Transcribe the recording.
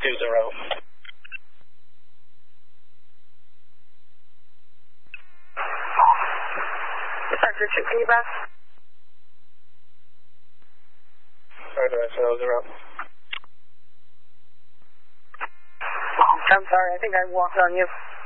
Sector 2, can you back? Sorry, Director 0. I'm sorry, I think I walked on you.